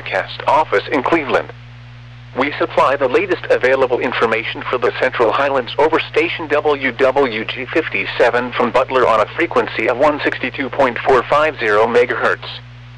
Forecast Office in Cleveland. We supply the latest available information for the Central Highlands over station WWG 57 from Butler on a frequency of 162.450 MHz.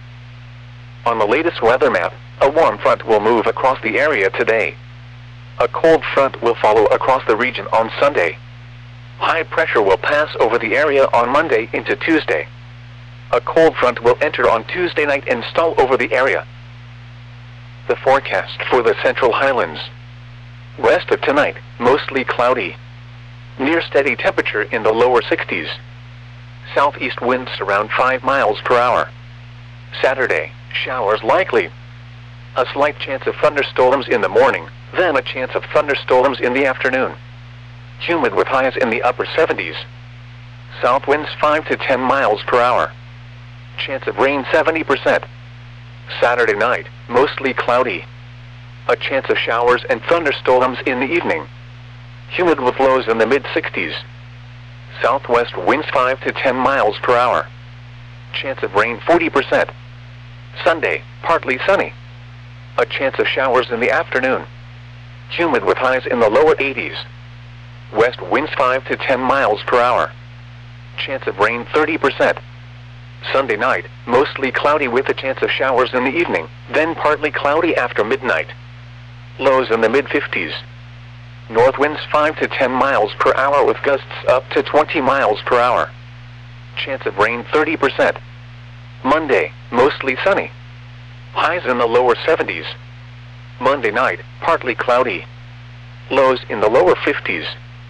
On the latest weather map, a warm front will move across the area today. A cold front will follow across the region on Sunday. High pressure will pass over the area on Monday into Tuesday. A cold front will enter on Tuesday night and stall over the area. The forecast for the Central Highlands. West of tonight, mostly cloudy. Near steady temperature in the lower 60s. Southeast winds around 5 miles per hour. Saturday, showers likely. A slight chance of thunderstorms in the morning, then a chance of thunderstorms in the afternoon. Humid with highs in the upper 70s. South winds 5 to 10 miles per hour. Chance of rain 70%. Saturday night, mostly cloudy. A chance of showers and thunderstorms in the evening. Humid with lows in the mid-60s. Southwest winds 5 to 10 miles per hour. Chance of rain 40%. Sunday, partly sunny. A chance of showers in the afternoon. Humid with highs in the lower 80s. West winds 5 to 10 miles per hour. Chance of rain 30%. Sunday night, mostly cloudy with a chance of showers in the evening, then partly cloudy after midnight. Lows in the mid-50s. North winds 5 to 10 miles per hour with gusts up to 20 miles per hour. Chance of rain 30%. Monday, mostly sunny. Highs in the lower 70s. Monday night, partly cloudy. Lows in the lower 50s.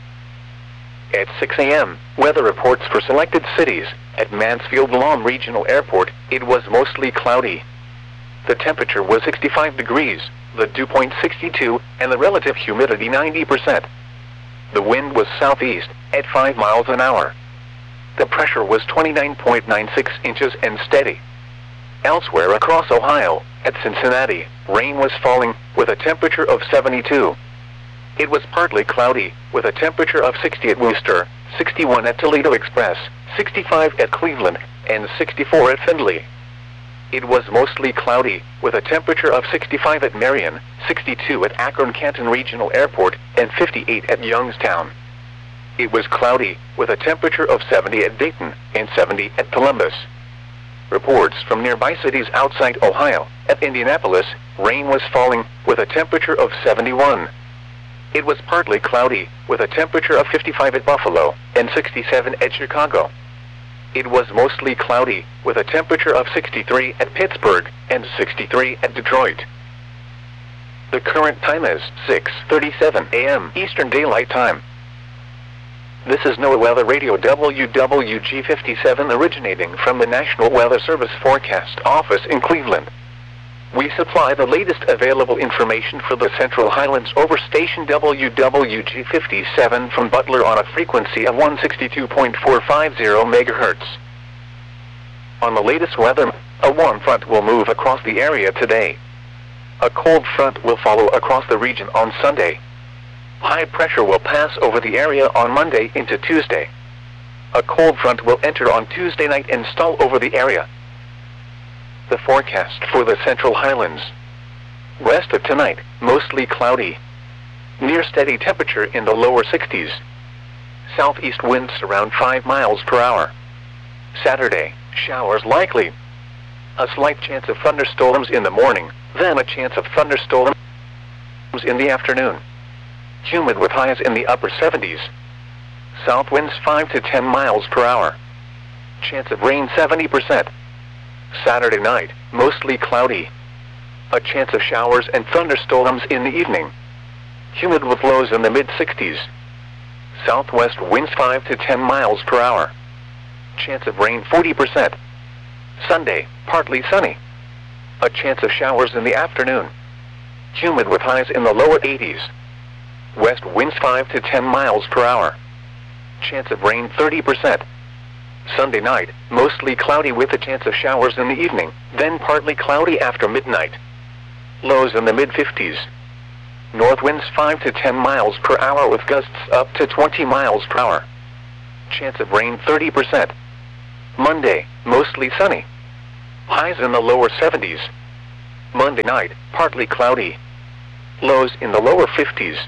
At 6 a.m., weather reports for selected cities. At Mansfield Lawn Regional Airport, it was mostly cloudy. The temperature was 65 degrees, the dew point 62, and the relative humidity 90%. The wind was southeast, at 5 miles an hour. The pressure was 29.96 inches and steady. Elsewhere across Ohio, at Cincinnati, rain was falling, with a temperature of 72. It was partly cloudy, with a temperature of 60 at Worcester, 61 at Toledo Express, 65 at Cleveland, and 64 at Findlay. It was mostly cloudy, with a temperature of 65 at Marion, 62 at Akron-Canton Regional Airport, and 58 at Youngstown. It was cloudy, with a temperature of 70 at Dayton, and 70 at Columbus. Reports from nearby cities outside Ohio. At Indianapolis, rain was falling, with a temperature of 71. It was partly cloudy, with a temperature of 55 at Buffalo, and 67 at Chicago. It was mostly cloudy, with a temperature of 63 at Pittsburgh, and 63 at Detroit. The current time is 6:37 a.m. Eastern Daylight Time. This is NOAA Weather Radio WWG 57 originating from the National Weather Service Forecast Office in Cleveland. We supply the latest available information for the Central Highlands over station WWG 57 from Butler on a frequency of 162.450 MHz. On the latest weather, a warm front will move across the area today. A cold front will follow across the region on Sunday. High pressure will pass over the area on Monday into Tuesday. A cold front will enter on Tuesday night and stall over the area. The forecast for the Central Highlands. West of tonight, mostly cloudy. Near steady temperature in the lower 60s. Southeast winds around 5 miles per hour. Saturday, showers likely. A slight chance of thunderstorms in the morning, then a chance of thunderstorms in the afternoon. Humid with highs in the upper 70s. South winds 5 to 10 miles per hour. Chance of rain 70%. Saturday night, mostly cloudy. A chance of showers and thunderstorms in the evening. Humid with lows in the mid-60s. Southwest winds 5 to 10 miles per hour. Chance of rain 40%. Sunday, partly sunny. A chance of showers in the afternoon. Humid with highs in the lower 80s. West winds 5 to 10 miles per hour. Chance of rain 30%. Sunday night, mostly cloudy with a chance of showers in the evening, then partly cloudy after midnight. Lows in the mid-50s. North winds 5 to 10 miles per hour with gusts up to 20 miles per hour. Chance of rain 30%. Monday, mostly sunny. Highs in the lower 70s. Monday night, partly cloudy. Lows in the lower 50s.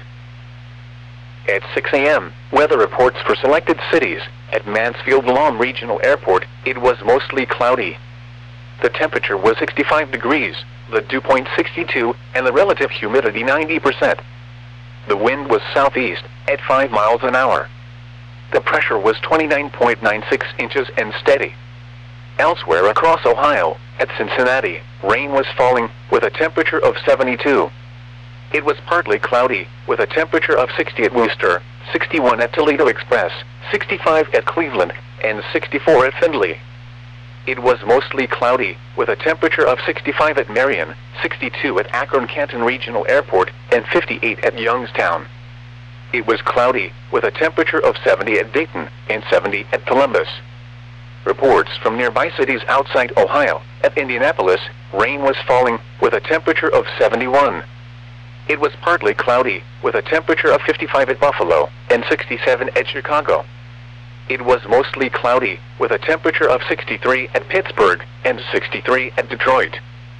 At 6 a.m., weather reports for selected cities. At Mansfield Lahm Regional Airport, it was mostly cloudy. The temperature was 65 degrees, the dew point 62, and the relative humidity 90%. The wind was southeast, at 5 miles an hour. The pressure was 29.96 inches and steady. Elsewhere across Ohio, at Cincinnati, rain was falling, with a temperature of 72. It was partly cloudy, with a temperature of 60 at Worcester, 61 at Toledo Express, 65 at Cleveland, and 64 at Findlay. It was mostly cloudy, with a temperature of 65 at Marion, 62 at Akron-Canton Regional Airport, and 58 at Youngstown. It was cloudy, with a temperature of 70 at Dayton, and 70 at Columbus. Reports from nearby cities outside Ohio. At Indianapolis, rain was falling, with a temperature of 71. It was partly cloudy, with a temperature of 55 at Buffalo, and 67 at Chicago. It was mostly cloudy, with a temperature of 63 at Pittsburgh, and 63 at Detroit.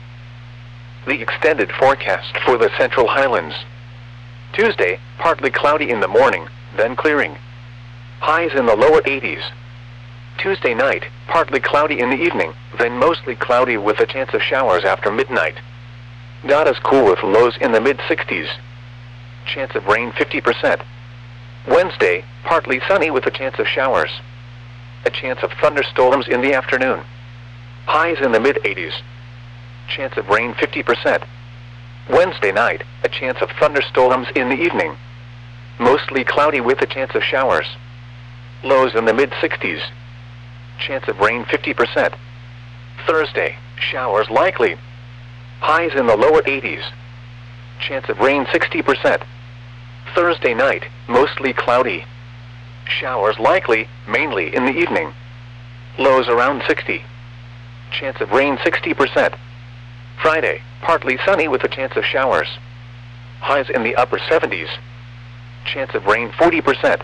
The extended forecast for the Central Highlands. Tuesday, partly cloudy in the morning, then clearing. Highs in the lower 80s. Tuesday night, partly cloudy in the evening, then mostly cloudy with a chance of showers after midnight. Not as cool with lows in the mid-60s. Chance of rain 50%. Wednesday, partly sunny with a chance of showers. A chance of thunderstorms in the afternoon. Highs in the mid-80s. Chance of rain 50%. Wednesday night, a chance of thunderstorms in the evening. Mostly cloudy with a chance of showers. Lows in the mid-60s. Chance of rain 50%. Thursday, showers likely. Highs in the lower 80s. Chance of rain 60%. Thursday night, mostly cloudy. Showers likely, mainly in the evening. Lows around 60. Chance of rain 60%. Friday, partly sunny with a chance of showers. Highs in the upper 70s. Chance of rain 40%.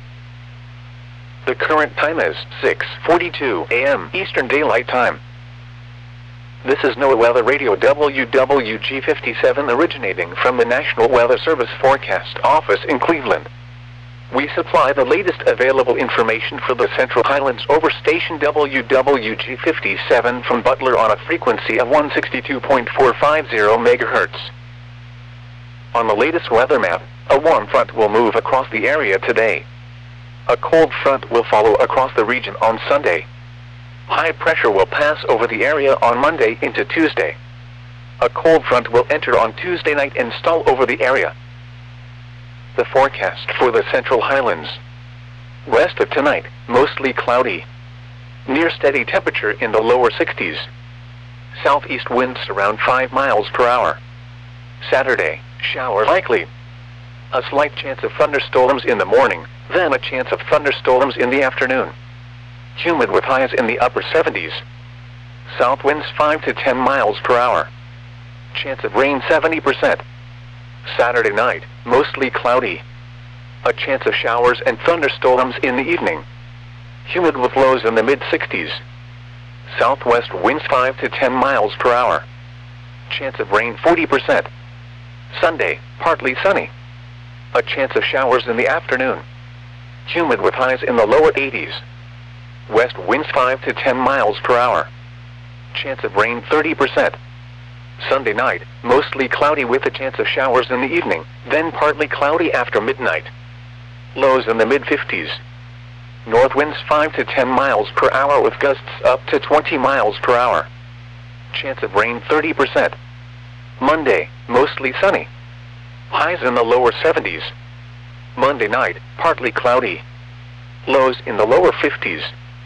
The current time is 6:42 a.m. Eastern Daylight Time. This is NOAA Weather Radio WWG57 originating from the National Weather Service Forecast Office in Cleveland. We supply the latest available information for the Central Highlands over station WWG57 from Butler on a frequency of 162.450 MHz. On the latest weather map, a warm front will move across the area today. A cold front will follow across the region on Sunday. High pressure will pass over the area on Monday into Tuesday. A cold front will enter on Tuesday night and stall over the area. The forecast for the Central Highlands. West of tonight, mostly cloudy. Near steady temperature in the lower 60s. Southeast winds around 5 miles per hour. Saturday, shower likely. A slight chance of thunderstorms in the morning, then a chance of thunderstorms in the afternoon. Humid with highs in the upper 70s. South winds 5 to 10 miles per hour. Chance of rain 70%. Saturday night, mostly cloudy. A chance of showers and thunderstorms in the evening. Humid with lows in the mid-60s. Southwest winds 5 to 10 miles per hour. Chance of rain 40%. Sunday, partly sunny. A chance of showers in the afternoon. Humid with highs in the lower 80s. West winds 5 to 10 miles per hour. Chance of rain 30%. Sunday night, mostly cloudy with a chance of showers in the evening, then partly cloudy after midnight. Lows in the mid-50s. North winds 5 to 10 miles per hour with gusts up to 20 miles per hour. Chance of rain 30%. Monday, mostly sunny. Highs in the lower 70s. Monday night, partly cloudy. Lows in the lower 50s.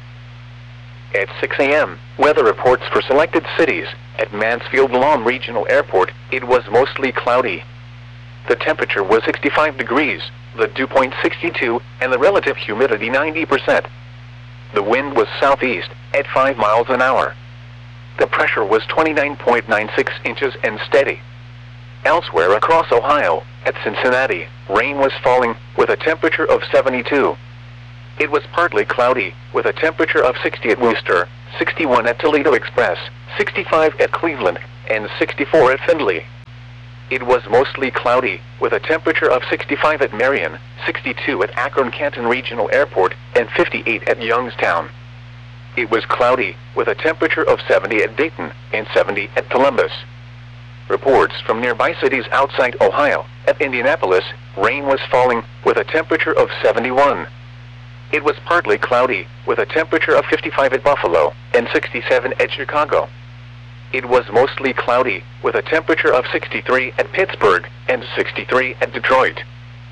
At 6 a.m., weather reports for selected cities. At Mansfield Lahm Regional Airport, it was mostly cloudy. The temperature was 65 degrees, the dew point 62, and the relative humidity 90%. The wind was southeast, at 5 miles an hour. The pressure was 29.96 inches and steady. Elsewhere across Ohio, at Cincinnati, rain was falling, with a temperature of 72. It was partly cloudy, with a temperature of 60 at Worcester, 61 at Toledo Express, 65 at Cleveland, and 64 at Findlay. It was mostly cloudy, with a temperature of 65 at Marion, 62 at Akron-Canton Regional Airport, and 58 at Youngstown. It was cloudy, with a temperature of 70 at Dayton, and 70 at Columbus. Reports from nearby cities outside Ohio. At Indianapolis, rain was falling, with a temperature of 71. It was partly cloudy, with a temperature of 55 at Buffalo, and 67 at Chicago. It was mostly cloudy, with a temperature of 63 at Pittsburgh, and 63 at Detroit.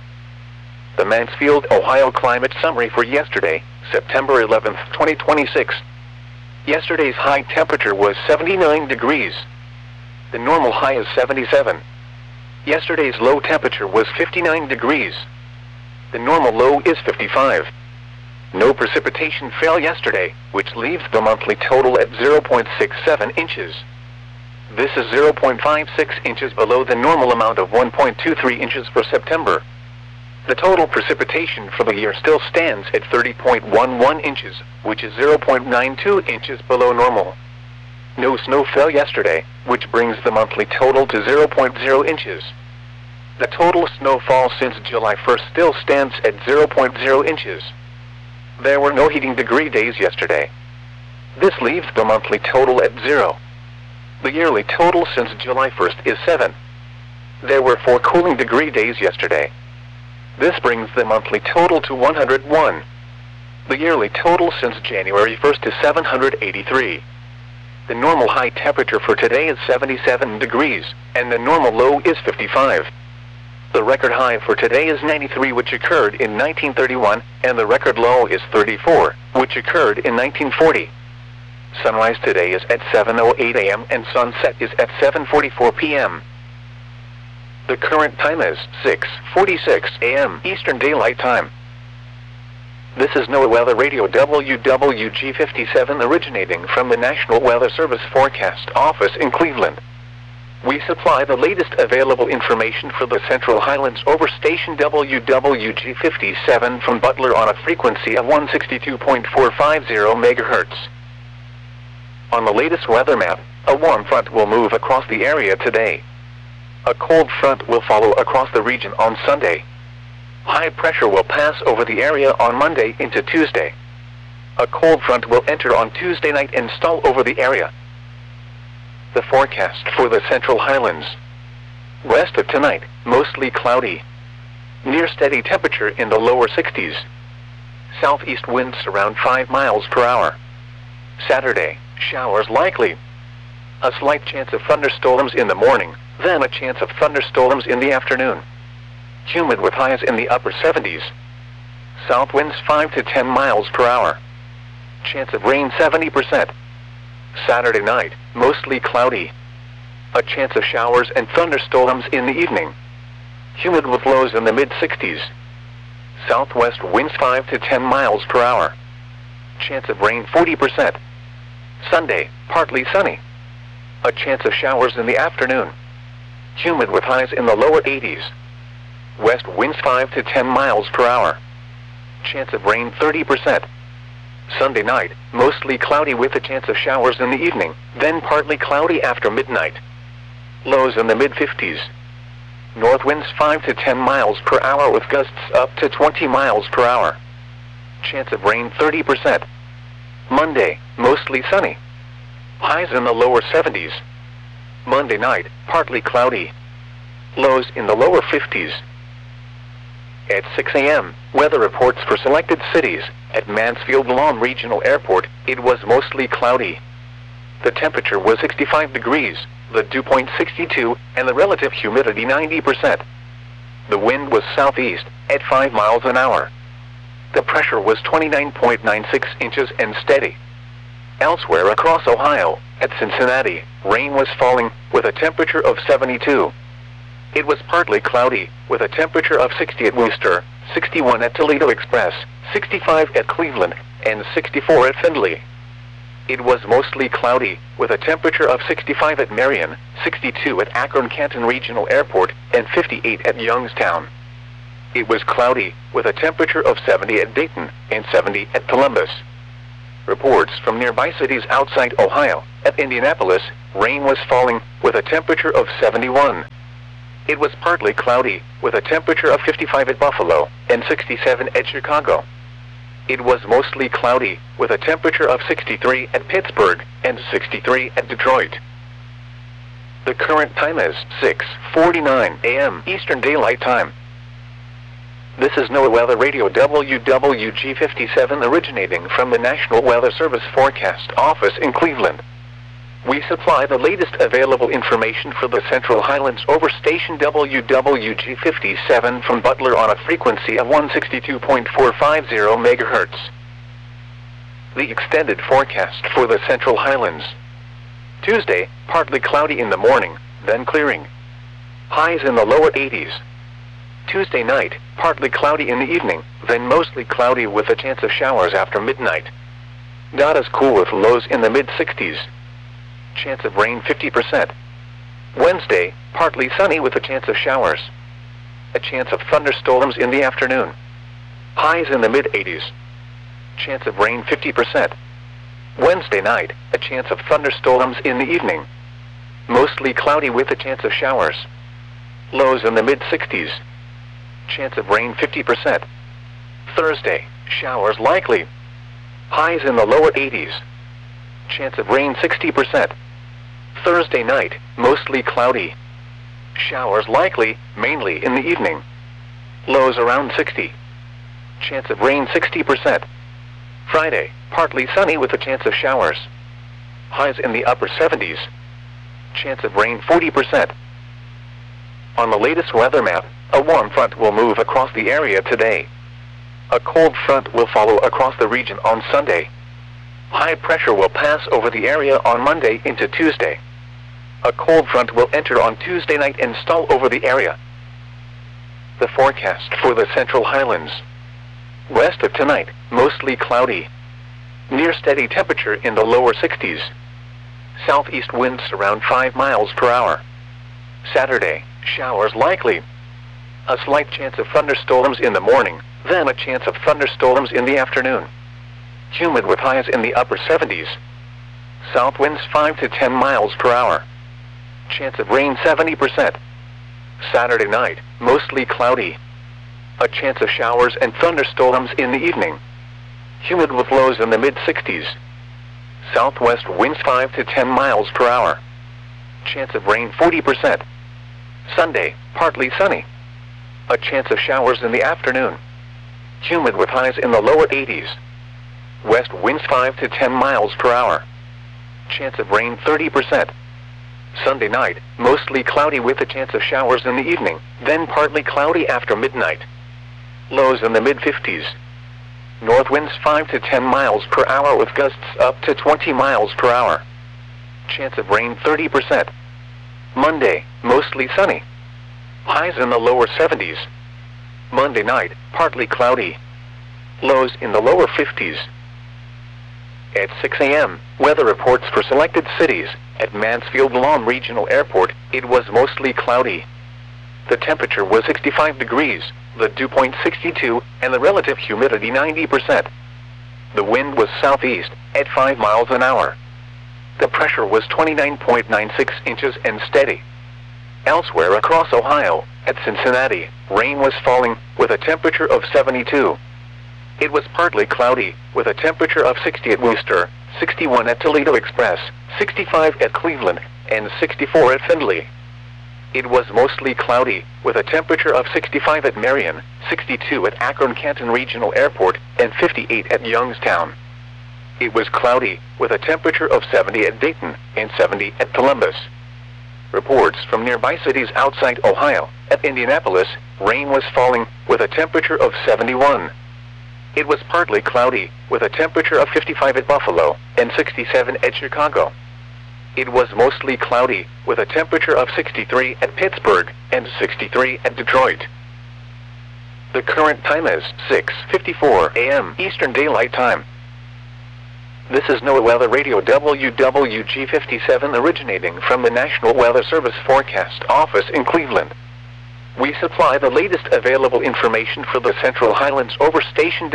The Mansfield, Ohio climate summary for yesterday, September 11, 2026. Yesterday's high temperature was 79 degrees. The normal high is 77. Yesterday's low temperature was 59 degrees. The normal low is 55. No precipitation fell yesterday, which leaves the monthly total at 0.67 inches. This is 0.56 inches below the normal amount of 1.23 inches for September. The total precipitation for the year still stands at 30.11 inches, which is 0.92 inches below normal. No snow fell yesterday, which brings the monthly total to 0.0 inches. The total snowfall since July 1st still stands at 0.0 inches. There were no heating degree days yesterday. This leaves the monthly total at 0. The yearly total since July 1st is 7. There were 4 cooling degree days yesterday. This brings the monthly total to 101. The yearly total since January 1st is 783. The normal high temperature for today is 77 degrees, and the normal low is 55. The record high for today is 93, which occurred in 1931, and the record low is 34, which occurred in 1940. Sunrise today is at 7:08 a.m. and sunset is at 7:44 p.m. The current time is 6:46 a.m. Eastern Daylight Time. This is NOAA Weather Radio WWG57 originating from the National Weather Service Forecast Office in Cleveland. We supply the latest available information for the Central Highlands over station WWG57 from Butler on a frequency of 162.450 MHz. On the latest weather map, a warm front will move across the area today. A cold front will follow across the region on Sunday. High pressure will pass over the area on Monday into Tuesday. A cold front will enter on Tuesday night and stall over the area. The forecast for the Central Highlands. West of tonight, mostly cloudy. Near steady temperature in the lower 60s. Southeast winds around 5 miles per hour. Saturday, showers likely. A slight chance of thunderstorms in the morning, then a chance of thunderstorms in the afternoon. Humid with highs in the upper 70s. South winds 5 to 10 miles per hour. Chance of rain 70%. Saturday night, mostly cloudy. A chance of showers and thunderstorms in the evening. Humid with lows in the mid-60s. Southwest winds 5 to 10 miles per hour. Chance of rain 40%. Sunday, partly sunny. A chance of showers in the afternoon. Humid with highs in the lower 80s. West winds 5 to 10 miles per hour. Chance of rain 30%. Sunday night, mostly cloudy with a chance of showers in the evening, then partly cloudy after midnight. Lows in the mid-50s. North winds 5 to 10 miles per hour with gusts up to 20 miles per hour. Chance of rain 30%. Monday, mostly sunny. Highs in the lower 70s. Monday night, partly cloudy. Lows in the lower 50s. At 6 a.m., weather reports for selected cities. At Mansfield Lawn Regional Airport, it was mostly cloudy. The temperature was 65 degrees, the dew point 62, and the relative humidity 90%. The wind was southeast, at 5 miles an hour. The pressure was 29.96 inches and steady. Elsewhere across Ohio, at Cincinnati, rain was falling, with a temperature of 72. It was partly cloudy, with a temperature of 60 at Worcester, 61 at Toledo Express, 65 at Cleveland, and 64 at Findlay. It was mostly cloudy, with a temperature of 65 at Marion, 62 at Akron-Canton Regional Airport, and 58 at Youngstown. It was cloudy, with a temperature of 70 at Dayton, and 70 at Columbus. Reports from nearby cities outside Ohio. At Indianapolis, rain was falling, with a temperature of 71. It was partly cloudy, with a temperature of 55 at Buffalo, and 67 at Chicago. It was mostly cloudy, with a temperature of 63 at Pittsburgh, and 63 at Detroit. The current time is 6:49 a.m. Eastern Daylight Time. This is NOAA Weather Radio WWG57 originating from the National Weather Service Forecast Office in Cleveland. We supply the latest available information for the Central Highlands over station WWG57 from Butler on a frequency of 162.450 MHz. The extended forecast for the Central Highlands. Tuesday, partly cloudy in the morning, then clearing. Highs in the lower 80s. Tuesday night, partly cloudy in the evening, then mostly cloudy with a chance of showers after midnight. Not as cool with lows in the mid-60s. Chance of rain 50%. Wednesday, partly sunny with a chance of showers. A chance of thunderstorms in the afternoon. Highs in the mid-80s. Chance of rain 50%. Wednesday night, a chance of thunderstorms in the evening. Mostly cloudy with a chance of showers. Lows in the mid-60s. Chance of rain 50%. Thursday, showers likely. Highs in the lower 80s. Chance of rain 60%. Thursday night, mostly cloudy. Showers likely, mainly in the evening. Lows around 60. Chance of rain 60%. Friday, partly sunny with a chance of showers. Highs in the upper 70s. Chance of rain 40%. On the latest weather map, a warm front will move across the area today. A cold front will follow across the region on Sunday. High pressure will pass over the area on Monday into Tuesday. A cold front will enter on Tuesday night and stall over the area. The forecast for the Central Highlands. West of tonight, mostly cloudy. Near steady temperature in the lower 60s. Southeast winds around 5 miles per hour. Saturday, showers likely. A slight chance of thunderstorms in the morning, then a chance of thunderstorms in the afternoon. Humid with highs in the upper 70s. South winds 5 to 10 miles per hour. Chance of rain 70%. Saturday night, mostly cloudy. A chance of showers and thunderstorms in the evening. Humid with lows in the mid-60s. Southwest winds 5 to 10 miles per hour. Chance of rain 40%. Sunday, partly sunny. A chance of showers in the afternoon. Humid with highs in the lower 80s. West winds 5 to 10 miles per hour. Chance of rain 30%. Sunday night, mostly cloudy with a chance of showers in the evening, then partly cloudy after midnight. Lows in the mid-50s. North winds 5 to 10 miles per hour with gusts up to 20 miles per hour. Chance of rain 30%. Monday, mostly sunny. Highs in the lower 70s. Monday night, partly cloudy. Lows in the lower 50s. At 6 a.m., weather reports for selected cities. At Mansfield Lawn Regional Airport, it was mostly cloudy. The temperature was 65 degrees, the dew point 62, and the relative humidity 90%. The wind was southeast, at 5 miles an hour. The pressure was 29.96 inches and steady. Elsewhere across Ohio, at Cincinnati, rain was falling, with a temperature of 72. It was partly cloudy, with a temperature of 60 at Worcester, 61 at Toledo Express, 65 at Cleveland, and 64 at Findlay. It was mostly cloudy, with a temperature of 65 at Marion, 62 at Akron-Canton Regional Airport, and 58 at Youngstown. It was cloudy, with a temperature of 70 at Dayton, and 70 at Columbus. Reports from nearby cities outside Ohio. At Indianapolis, rain was falling, with a temperature of 71. It was partly cloudy, with a temperature of 55 at Buffalo, and 67 at Chicago. It was mostly cloudy, with a temperature of 63 at Pittsburgh, and 63 at Detroit. The current time is 6:54 a.m. Eastern Daylight Time. This is NOAA Weather Radio WWG57 originating from the National Weather Service Forecast Office in Cleveland. We supply the latest available information for the Central Highlands over station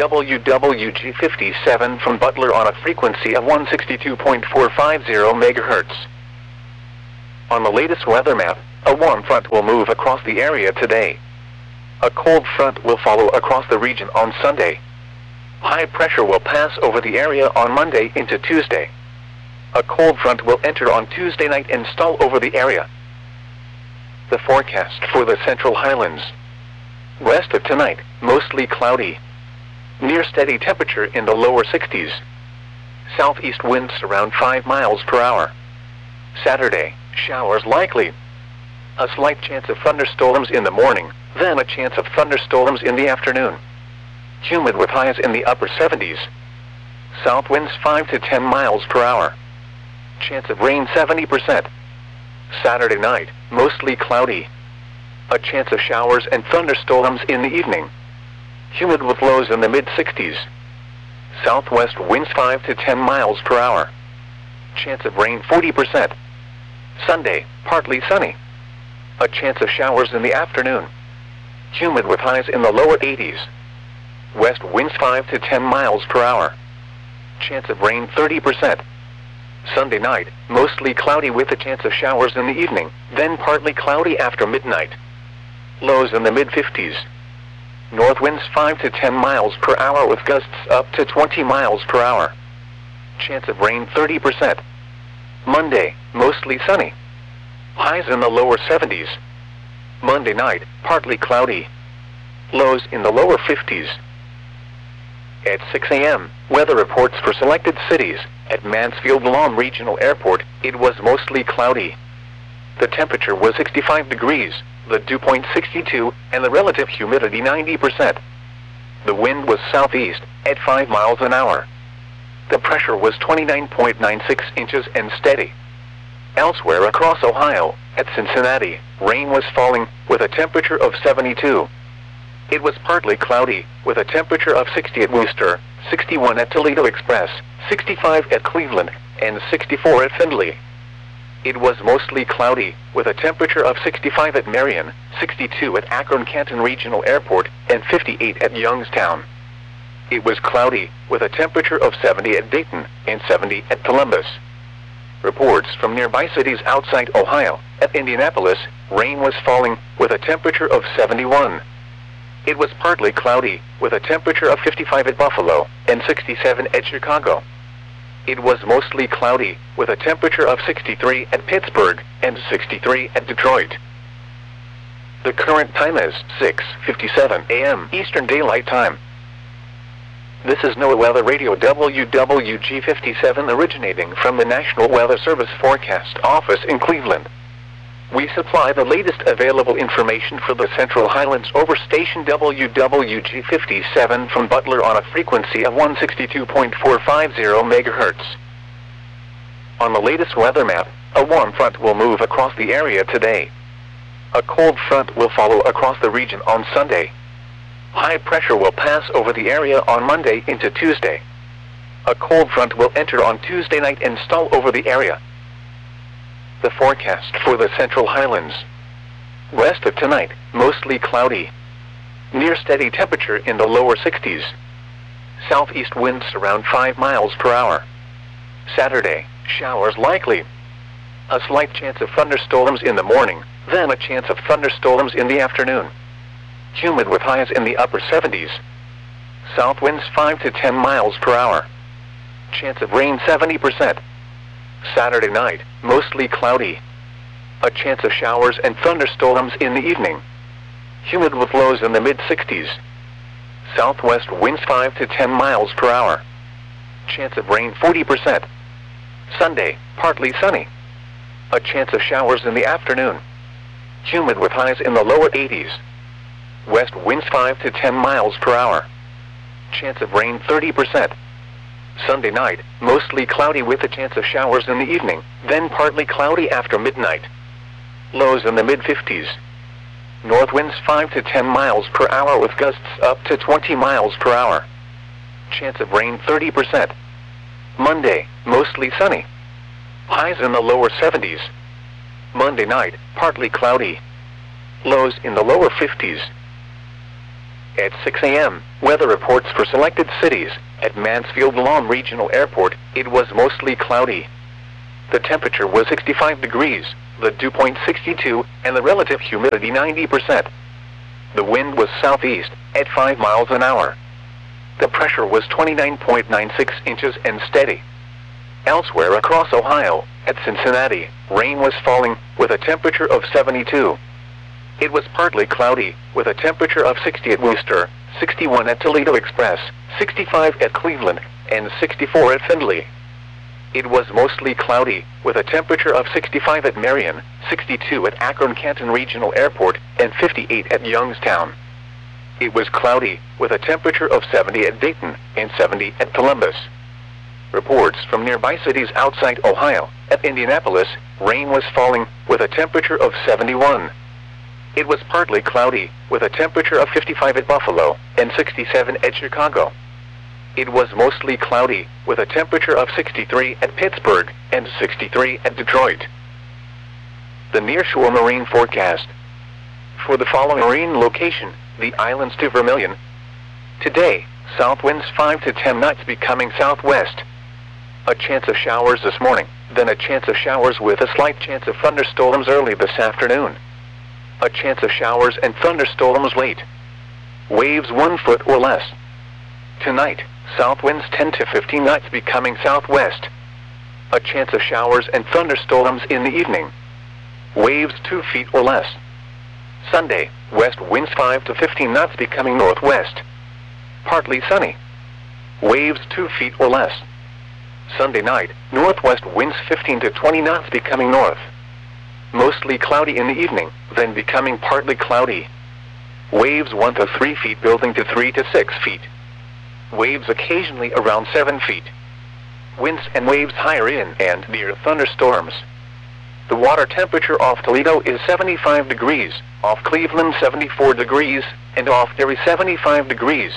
WWG57 from Butler on a frequency of 162.450 MHz. On the latest weather map, a warm front will move across the area today. A cold front will follow across the region on Sunday. High pressure will pass over the area on Monday into Tuesday. A cold front will enter on Tuesday night and stall over the area. The forecast for the Central Highlands. West of tonight, mostly cloudy. Near steady temperature in the lower 60s. Southeast winds around 5 miles per hour. Saturday, showers likely. A slight chance of thunderstorms in the morning, then a chance of thunderstorms in the afternoon. Humid with highs in the upper 70s. South winds 5 to 10 miles per hour. Chance of rain 70%. Saturday night, mostly cloudy. A chance of showers and thunderstorms in the evening. Humid with lows in the mid-60s. Southwest winds 5 to 10 miles per hour. Chance of rain 40%. Sunday, partly sunny. A chance of showers in the afternoon. Humid with highs in the lower 80s. West winds 5 to 10 miles per hour. Chance of rain 30%. Sunday night, mostly cloudy with a chance of showers in the evening, then partly cloudy after midnight. Lows in the mid-50s. North winds 5 to 10 miles per hour with gusts up to 20 miles per hour. Chance of rain 30%. Monday, mostly sunny. Highs in the lower 70s. Monday night, partly cloudy. Lows in the lower 50s. At 6 a.m., weather reports for selected cities. At Mansfield Lawn Regional Airport, it was mostly cloudy. The temperature was 65 degrees, the dew point 62, and the relative humidity 90%. The wind was southeast, at 5 miles an hour. The pressure was 29.96 inches and steady. Elsewhere across Ohio, at Cincinnati, rain was falling, with a temperature of 72. It was partly cloudy, with a temperature of 60 at Worcester, 61 at Toledo Express, 65 at Cleveland, and 64 at Findlay. It was mostly cloudy, with a temperature of 65 at Marion, 62 at Akron-Canton Regional Airport, and 58 at Youngstown. It was cloudy, with a temperature of 70 at Dayton, and 70 at Columbus. Reports from nearby cities outside Ohio. At Indianapolis, rain was falling, with a temperature of 71. It was partly cloudy, with a temperature of 55 at Buffalo, and 67 at Chicago. It was mostly cloudy, with a temperature of 63 at Pittsburgh, and 63 at Detroit. The current time is 6:57 a.m. Eastern Daylight Time. This is NOAA Weather Radio WWG57 originating from the National Weather Service Forecast Office in Cleveland. We supply the latest available information for the Central Highlands over station WWG57 from Butler on a frequency of 162.450 MHz. On the latest weather map, a warm front will move across the area today. A cold front will follow across the region on Sunday. High pressure will pass over the area on Monday into Tuesday. A cold front will enter on Tuesday night and stall over the area. The forecast for the Central Highlands. West of tonight, mostly cloudy. Near steady temperature in the lower 60s. Southeast winds around 5 miles per hour. Saturday, showers likely. A slight chance of thunderstorms in the morning, then a chance of thunderstorms in the afternoon. Humid with highs in the upper 70s. South winds 5 to 10 miles per hour. Chance of rain 70%. Saturday night, mostly cloudy. A chance of showers and thunderstorms in the evening. Humid with lows in the mid-60s. Southwest winds 5 to 10 miles per hour. Chance of rain 40%. Sunday, partly sunny. A chance of showers in the afternoon. Humid with highs in the lower 80s. West winds 5 to 10 miles per hour. Chance of rain 30%. Sunday night, mostly cloudy with a chance of showers in the evening, then partly cloudy after midnight. Lows in the mid-50s. North winds 5 to 10 miles per hour with gusts up to 20 miles per hour. Chance of rain 30%. Monday, mostly sunny. Highs in the lower 70s. Monday night, partly cloudy. lows in the lower 50s. At 6 a.m., weather reports for selected cities. At Mansfield Lawn Regional Airport, it was mostly cloudy. The temperature was 65 degrees, the dew point 62, and the relative humidity 90%. The wind was southeast, at 5 miles an hour. The pressure was 29.96 inches and steady. Elsewhere across Ohio, at Cincinnati, rain was falling, with a temperature of 72. It was partly cloudy, with a temperature of 60 at Worcester, 61 at Toledo Express, 65 at Cleveland, and 64 at Findlay. It was mostly cloudy, with a temperature of 65 at Marion, 62 at Akron-Canton Regional Airport, and 58 at Youngstown. It was cloudy, with a temperature of 70 at Dayton, and 70 at Columbus. Reports from nearby cities outside Ohio. At Indianapolis, rain was falling, with a temperature of 71. It was partly cloudy, with a temperature of 55 at Buffalo, and 67 at Chicago. It was mostly cloudy, with a temperature of 63 at Pittsburgh, and 63 at Detroit. The nearshore marine forecast. For the following marine location, the islands to Vermilion. Today, south winds 5 to 10 knots becoming southwest. A chance of showers this morning, then a chance of showers with a slight chance of thunderstorms early this afternoon. A chance of showers and thunderstorms late. Waves 1 foot or less. Tonight, south winds 10 to 15 knots becoming southwest. A chance of showers and thunderstorms in the evening. Waves 2 feet or less. Sunday, west winds 5 to 15 knots becoming northwest. Partly sunny. Waves 2 feet or less. Sunday night, northwest winds 15 to 20 knots becoming north. Mostly cloudy in the evening, then becoming partly cloudy. Waves 1 to 3 feet building to 3 to 6 feet. Waves occasionally around 7 feet. Winds and waves higher in and near thunderstorms. The water temperature off Toledo is 75 degrees, off Cleveland 74 degrees, and off Erie 75 degrees.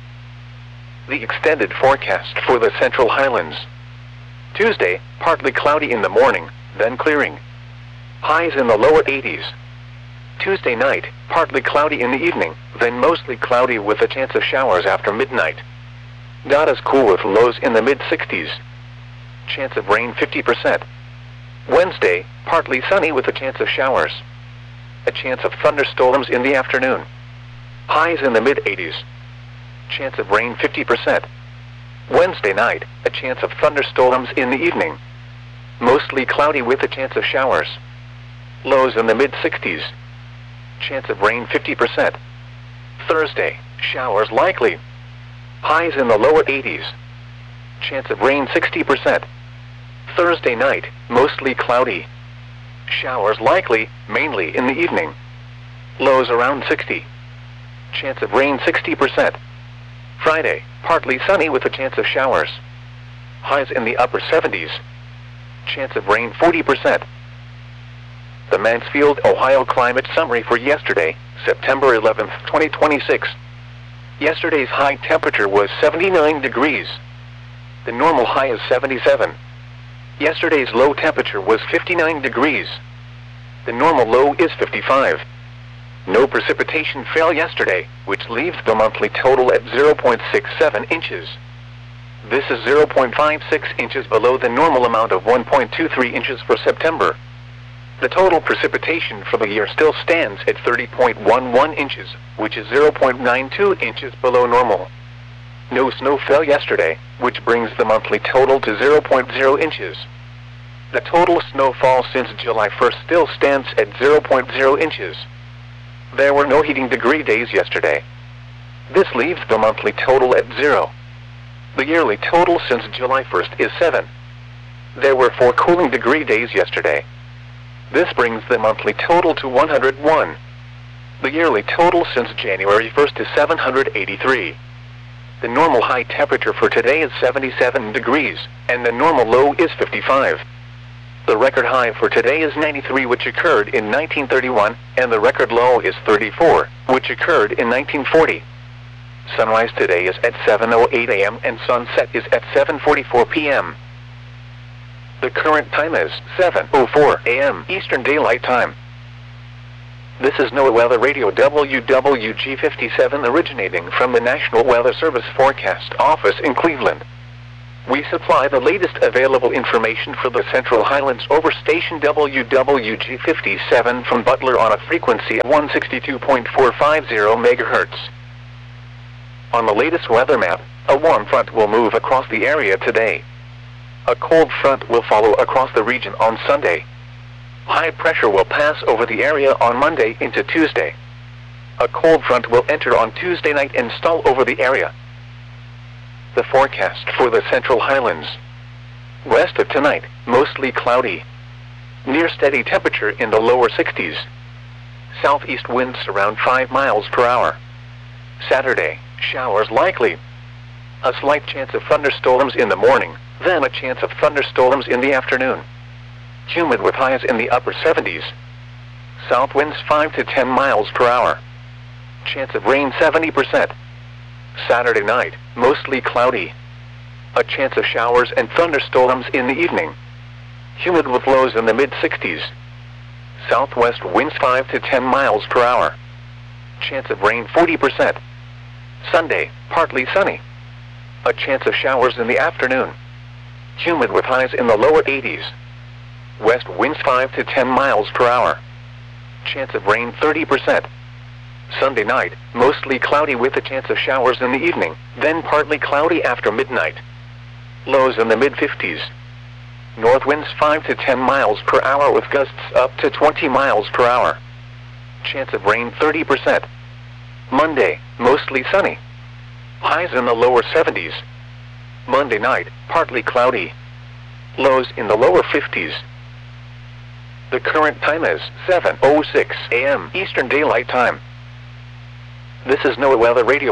The extended forecast for the Central Highlands. Tuesday, partly cloudy in the morning, then clearing. Highs in the lower 80s. Tuesday night, partly cloudy in the evening, then mostly cloudy with a chance of showers after midnight. Not as cool with lows in the mid-60s. Chance of rain 50%. Wednesday, partly sunny with a chance of showers. A chance of thunderstorms in the afternoon. Highs in the mid-80s. Chance of rain 50%. Wednesday night, a chance of thunderstorms in the evening. Mostly cloudy with a chance of showers. Lows in the mid-60s. Chance of rain 50%. Thursday, showers likely. Highs in the lower 80s. Chance of rain 60%. Thursday night, mostly cloudy. Showers likely, mainly in the evening. Lows around 60. Chance of rain 60%. Friday, partly sunny with a chance of showers. Highs in the upper 70s. Chance of rain 40%. The Mansfield, Ohio climate summary for yesterday, September 11, 2026. Yesterday's high temperature was 79 degrees. The normal high is 77. Yesterday's low temperature was 59 degrees. The normal low is 55. No precipitation fell yesterday, which leaves the monthly total at 0.67 inches. This is 0.56 inches below the normal amount of 1.23 inches for September. The total precipitation for the year still stands at 30.11 inches, which is 0.92 inches below normal. No snow fell yesterday, which brings the monthly total to 0.0 inches. The total snowfall since July 1st still stands at 0.0 inches. There were no heating degree days yesterday. This leaves the monthly total at 0. The yearly total since July 1st is 7. There were 4 cooling degree days yesterday. This brings the monthly total to 101. The yearly total since January 1st is 783. The normal high temperature for today is 77 degrees, and the normal low is 55. The record high for today is 93, which occurred in 1931, and the record low is 34, which occurred in 1940. Sunrise today is at 7:08 a.m. and sunset is at 7:44 p.m. The current time is 7:04 a.m. Eastern Daylight Time. This is NOAA Weather Radio WWG57 originating from the National Weather Service Forecast Office in Cleveland. We supply the latest available information for the Central Highlands over station WWG57 from Butler on a frequency of 162.450 MHz. On the latest weather map, a warm front will move across the area today. A cold front will follow across the region on Sunday. High pressure will pass over the area on Monday into Tuesday. A cold front will enter on Tuesday night and stall over the area. The forecast for the Central Highlands. West of tonight, mostly cloudy. Near steady temperature in the lower 60s. Southeast winds around 5 miles per hour. Saturday, showers likely. A slight chance of thunderstorms in the morning, then a chance of thunderstorms in the afternoon. Humid with highs in the upper 70s. South winds 5 to 10 miles per hour. Chance of rain 70%. Saturday night, mostly cloudy. A chance of showers and thunderstorms in the evening. Humid with lows in the mid-60s. Southwest winds 5 to 10 miles per hour. Chance of rain 40%. Sunday, partly sunny. A chance of showers in the afternoon. Humid with highs in the lower 80s. West winds 5 to 10 miles per hour. Chance of rain 30%. Sunday night, mostly cloudy with a chance of showers in the evening, then partly cloudy after midnight. Lows in the mid-50s. North winds 5 to 10 miles per hour with gusts up to 20 miles per hour. Chance of rain 30%. Monday, mostly sunny. Highs in the lower 70s. Monday night, partly cloudy. Lows in the lower 50s. The current time is 7:06 a.m. Eastern Daylight Time. This is NOAA Weather Radio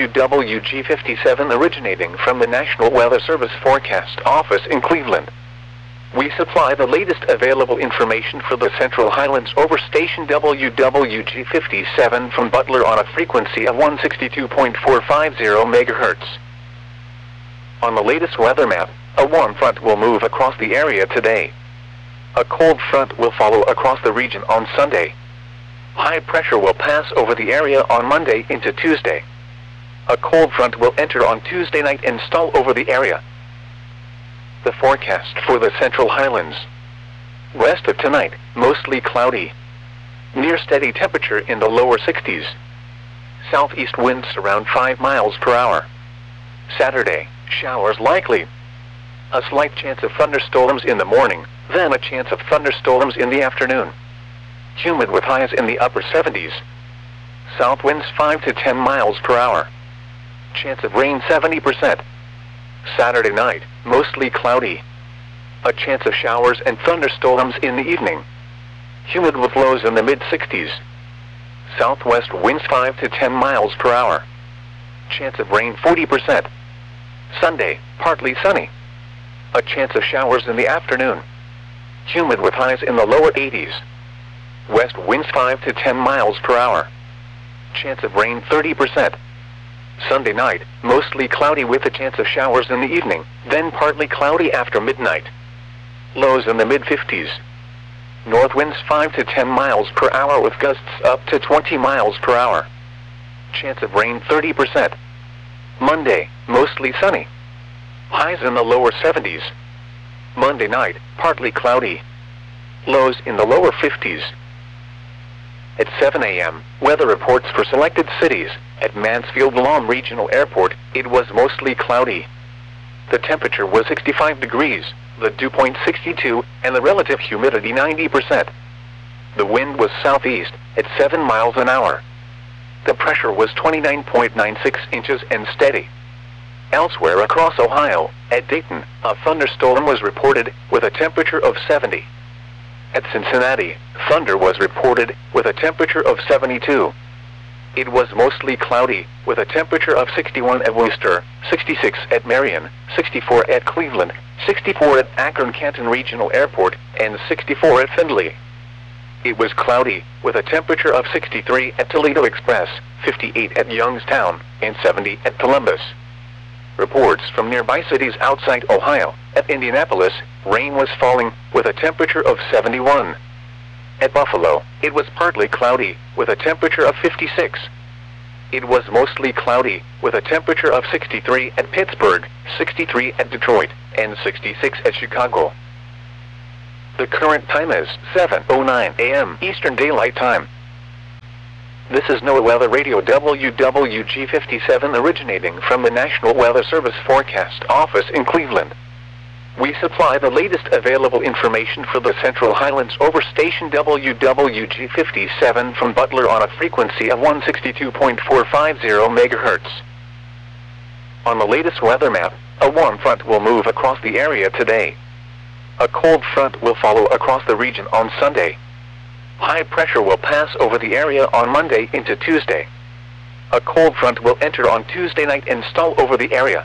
WWG57 originating from the National Weather Service Forecast Office in Cleveland. We supply the latest available information for the Central Highlands over station WWG57 from Butler on a frequency of 162.450 MHz. On the latest weather map, a warm front will move across the area today. A cold front will follow across the region on Sunday. High pressure will pass over the area on Monday into Tuesday. A cold front will enter on Tuesday night and stall over the area. The forecast for the Central Highlands. West of tonight, mostly cloudy. Near steady temperature in the lower 60s. Southeast winds around 5 miles per hour. Saturday, showers likely. A slight chance of thunderstorms in the morning, then a chance of thunderstorms in the afternoon. Humid with highs in the upper 70s. South winds 5 to 10 miles per hour. Chance of rain 70%. Saturday night, mostly cloudy. A chance of showers and thunderstorms in the evening. Humid with lows in the mid-60s. Southwest winds 5 to 10 miles per hour. Chance of rain 40%. Sunday, partly sunny. A chance of showers in the afternoon. Humid with highs in the lower 80s. West winds 5 to 10 miles per hour. Chance of rain 30%. Sunday night, mostly cloudy with a chance of showers in the evening, then partly cloudy after midnight. Lows in the mid-50s. North winds 5 to 10 miles per hour with gusts up to 20 miles per hour. Chance of rain 30%. Monday, mostly sunny. Highs in the lower 70s. Monday night, partly cloudy. Lows in the lower 50s. At 7 a.m., weather reports for selected cities. At Mansfield-Lahm Regional Airport, it was mostly cloudy. The temperature was 65 degrees, the dew point 62, and the relative humidity 90%. The wind was southeast, at 7 miles an hour. The pressure was 29.96 inches and steady. Elsewhere across Ohio, at Dayton, a thunderstorm was reported, with a temperature of 70. At Cincinnati, thunder was reported, with a temperature of 72. It was mostly cloudy, with a temperature of 61 at Worcester, 66 at Marion, 64 at Cleveland, 64 at Akron-Canton Regional Airport, and 64 at Findlay. It was cloudy, with a temperature of 63 at Toledo Express, 58 at Youngstown, and 70 at Columbus. Reports from nearby cities outside Ohio. At Indianapolis, rain was falling, with a temperature of 71. At Buffalo, it was partly cloudy, with a temperature of 56. It was mostly cloudy, with a temperature of 63 at Pittsburgh, 63 at Detroit, and 66 at Chicago. The current time is 7:09 a.m. Eastern Daylight Time. This is NOAA Weather Radio WWG57 originating from the National Weather Service Forecast Office in Cleveland. We supply the latest available information for the Central Highlands over station WWG57 from Butler on a frequency of 162.450 MHz. On the latest weather map, a warm front will move across the area today. A cold front will follow across the region on Sunday. High pressure will pass over the area on Monday into Tuesday. A cold front will enter on Tuesday night and stall over the area.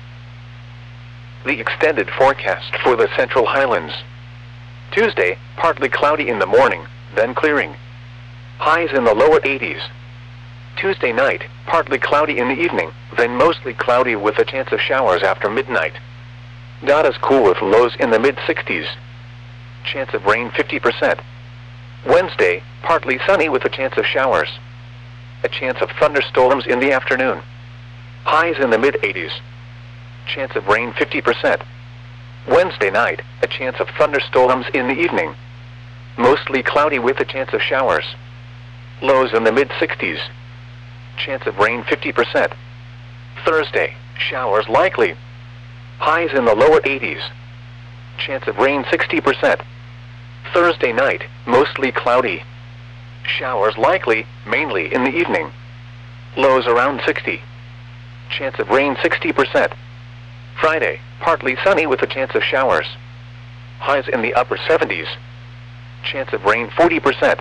The extended forecast for the Central Highlands. Tuesday, partly cloudy in the morning, then clearing. Highs in the lower 80s. Tuesday night, partly cloudy in the evening, then mostly cloudy with a chance of showers after midnight. Not as cool with lows in the mid-60s. Chance of rain 50%. Wednesday, partly sunny with a chance of showers. A chance of thunderstorms in the afternoon. Highs in the mid-80s. Chance of rain 50%. Wednesday night, a chance of thunderstorms in the evening. Mostly cloudy with a chance of showers. Lows in the mid-60s. Chance of rain 50%. Thursday, showers likely. Highs in the lower 80s. Chance of rain 60%. Thursday night, mostly cloudy. Showers likely, mainly in the evening. Lows around 60. Chance of rain 60%. Friday, partly sunny with a chance of showers. Highs in the upper 70s. Chance of rain 40%.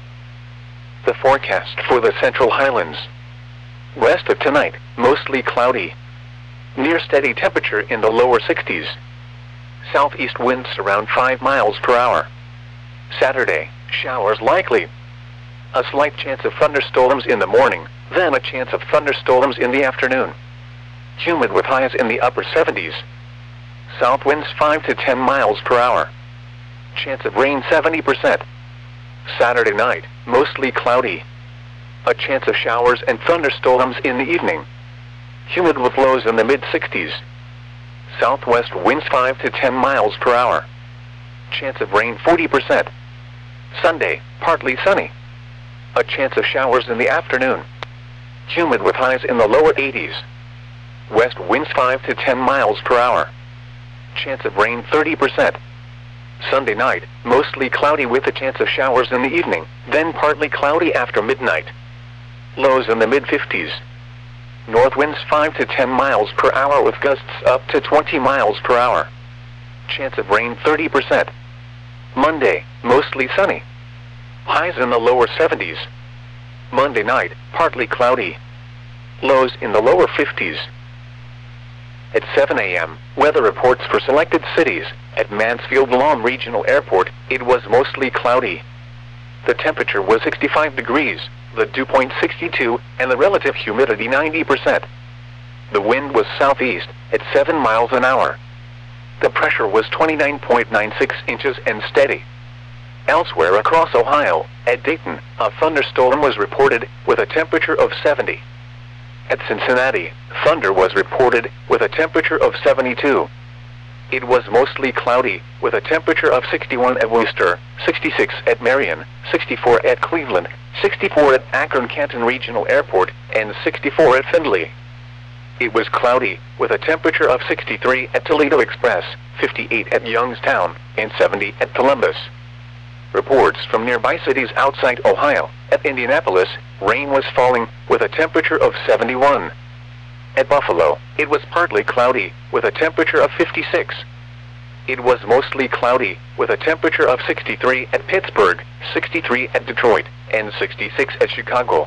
The forecast for the Central Highlands. West of tonight, mostly cloudy. Near steady temperature in the lower 60s. Southeast winds around 5 miles per hour. Saturday, showers likely. A slight chance of thunderstorms in the morning, then a chance of thunderstorms in the afternoon. Humid with highs in the upper 70s. South winds 5 to 10 miles per hour. Chance of rain 70%. Saturday night, mostly cloudy. A chance of showers and thunderstorms in the evening. Humid with lows in the mid-60s. Southwest winds 5 to 10 miles per hour. Chance of rain 40%. Sunday, partly sunny. A chance of showers in the afternoon. Humid with highs in the lower 80s. West winds 5 to 10 miles per hour. Chance of rain 30%. Sunday night, mostly cloudy with a chance of showers in the evening, then partly cloudy after midnight. Lows in the mid-50s. North winds 5 to 10 miles per hour with gusts up to 20 miles per hour. Chance of rain 30%. Monday, mostly sunny. Highs in the lower 70s. Monday night, partly cloudy. Lows in the lower 50s. At 7 a.m., weather reports for selected cities. At Mansfield-Lawn Regional Airport, it was mostly cloudy. The temperature was 65 degrees, the dew point 62, and the relative humidity 90%. The wind was southeast, at 7 miles an hour. The pressure was 29.96 inches and steady. Elsewhere across Ohio, at Dayton, a thunderstorm was reported with a temperature of 70. At Cincinnati, thunder was reported with a temperature of 72. It was mostly cloudy, with a temperature of 61 at Worcester, 66 at Marion, 64 at Cleveland, 64 at Akron-Canton Regional Airport, and 64 at Findlay. It was cloudy, with a temperature of 63 at Toledo Express, 58 at Youngstown, and 70 at Columbus. Reports from nearby cities outside Ohio. At Indianapolis, rain was falling, with a temperature of 71. At Buffalo, it was partly cloudy, with a temperature of 56. It was mostly cloudy, with a temperature of 63 at Pittsburgh, 63 at Detroit, and 66 at Chicago.